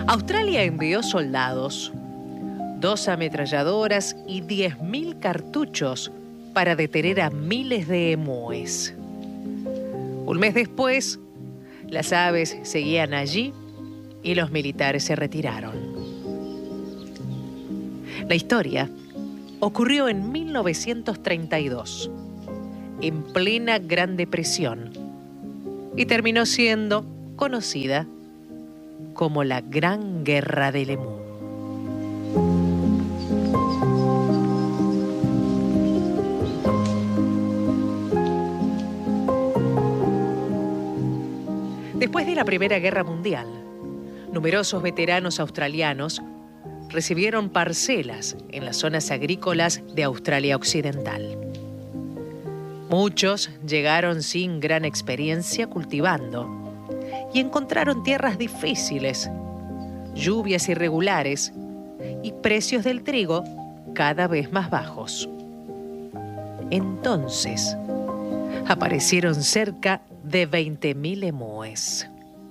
Australia envió soldados, 2 ametralladoras y 10.000 cartuchos para detener a miles de emúes. Un mes después, las aves seguían allí y los militares se retiraron. La historia ocurrió en 1932, en plena Gran Depresión, y terminó siendo conocida como la Gran Guerra del Emú. Después de la Primera Guerra Mundial, numerosos veteranos australianos recibieron parcelas en las zonas agrícolas de Australia Occidental. Muchos llegaron sin gran experiencia cultivando y encontraron tierras difíciles, lluvias irregulares y precios del trigo cada vez más bajos. Entonces, aparecieron cerca de 20.000 emúes.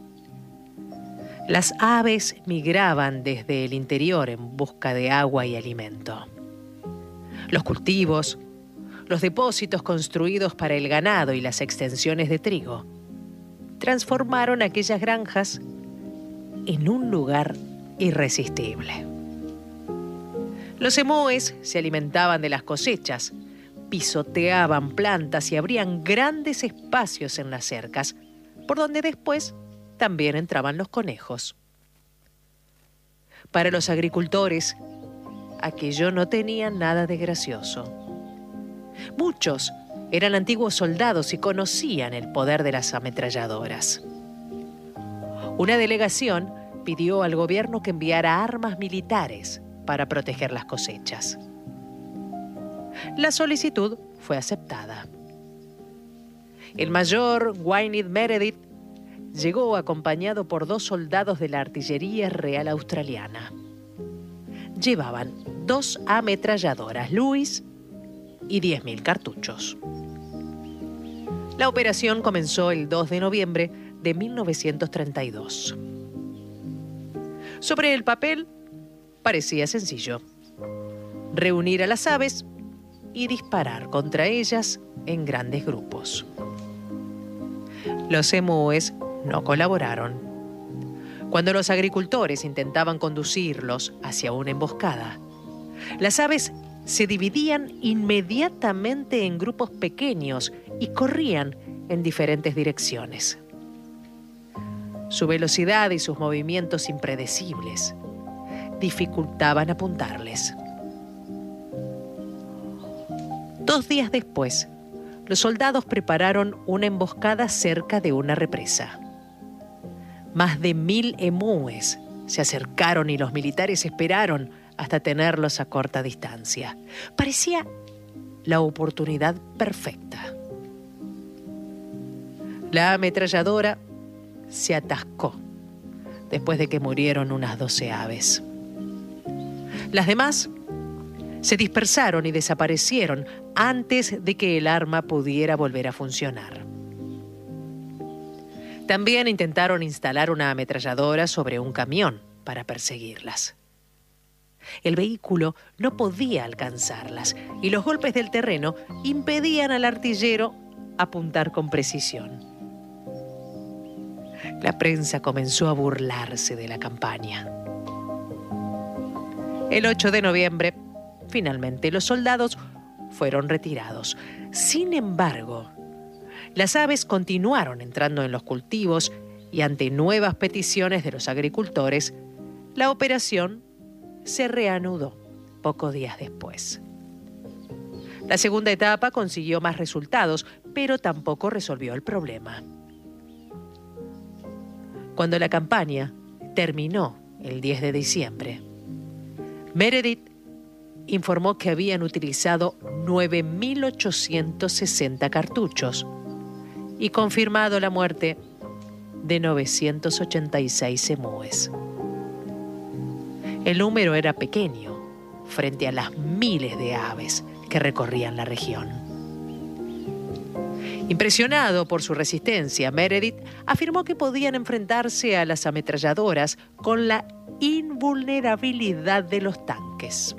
Las aves migraban desde el interior en busca de agua y alimento. Los cultivos, los depósitos construidos para el ganado y las extensiones de trigo transformaron aquellas granjas en un lugar irresistible. Los emúes se alimentaban de las cosechas, pisoteaban plantas y abrían grandes espacios en las cercas, por donde después también entraban los conejos. Para los agricultores, aquello no tenía nada de gracioso. Muchos eran antiguos soldados y conocían el poder de las ametralladoras. Una delegación pidió al gobierno que enviara armas militares para proteger las cosechas. La solicitud fue aceptada. El mayor Gwynedd Meredith llegó acompañado por 2 soldados de la Artillería Real Australiana. Llevaban 2 ametralladoras Lewis y 10.000 cartuchos. La operación comenzó el 2 de noviembre de 1932. Sobre el papel parecía sencillo: reunir a las aves y disparar contra ellas en grandes grupos. Los emúes no colaboraron. Cuando los agricultores intentaban conducirlos hacia una emboscada, las aves se dividían inmediatamente en grupos pequeños y corrían en diferentes direcciones. Su velocidad y sus movimientos impredecibles dificultaban apuntarles. 2 días después, los soldados prepararon una emboscada cerca de una represa. Más de 1.000 emúes se acercaron y los militares esperaron hasta tenerlos a corta distancia. Parecía la oportunidad perfecta. La ametralladora se atascó después de que murieron unas 12 aves. Las demás se dispersaron y desaparecieron antes de que el arma pudiera volver a funcionar. También intentaron instalar una ametralladora sobre un camión para perseguirlas. El vehículo no podía alcanzarlas y los golpes del terreno impedían al artillero apuntar con precisión. La prensa comenzó a burlarse de la campaña. El 8 de noviembre, finalmente los soldados fueron retirados. Sin embargo, las aves continuaron entrando en los cultivos y ante nuevas peticiones de los agricultores, la operación se reanudó pocos días después. La segunda etapa consiguió más resultados, pero tampoco resolvió el problema. Cuando la campaña terminó el 10 de diciembre, Meredith informó que habían utilizado 9.860 cartuchos y confirmado la muerte de 986 emúes. El número era pequeño frente a las miles de aves que recorrían la región. Impresionado por su resistencia, Meredith afirmó que podían enfrentarse a las ametralladoras con la invulnerabilidad de los tanques.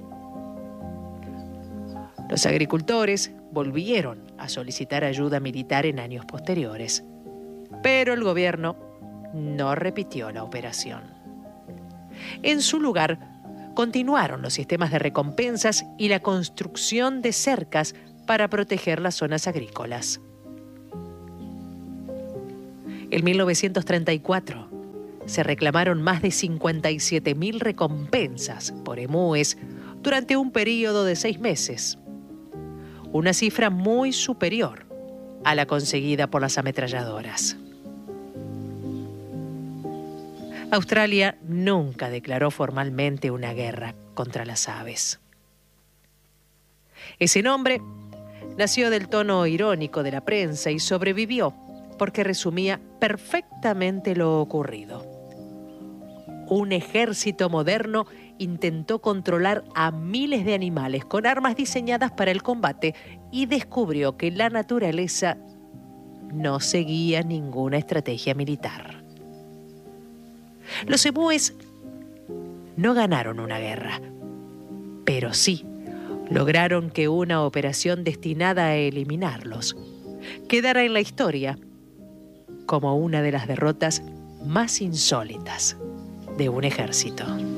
Los agricultores volvieron a solicitar ayuda militar en años posteriores, pero el gobierno no repitió la operación. En su lugar, continuaron los sistemas de recompensas y la construcción de cercas para proteger las zonas agrícolas. En 1934 se reclamaron más de 57.000 recompensas por emúes durante un período de 6 meses, una cifra muy superior a la conseguida por las ametralladoras. Australia nunca declaró formalmente una guerra contra las aves. Ese nombre nació del tono irónico de la prensa y sobrevivió porque resumía perfectamente lo ocurrido. Un ejército moderno intentó controlar a miles de animales con armas diseñadas para el combate y descubrió que la naturaleza no seguía ninguna estrategia militar. Los emúes no ganaron una guerra, pero sí lograron que una operación destinada a eliminarlos quedara en la historia como una de las derrotas más insólitas de un ejército.